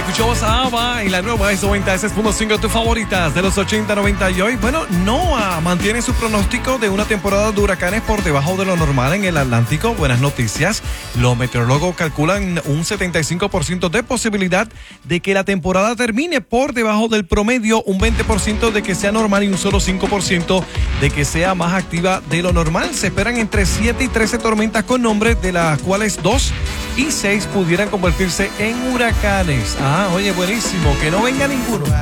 escuchamos a ABBA y la nueva es 96.5 tus favoritas de los 80, 90 y hoy. Bueno, NOAA mantiene su pronóstico de una temporada de huracanes por debajo de lo normal en el Atlántico. Buenas noticias. Los meteorólogos calculan un 75% de posibilidad de que la temporada termine por debajo del promedio, un 20% de que sea normal y un solo 5% de que sea más activa de lo normal. Se esperan entre 7 y 13 tormentas con nombre, de las cuales 2 y 6 pudieran convertirse en huracanes. Ah, oye, buenísimo, que no venga ninguno.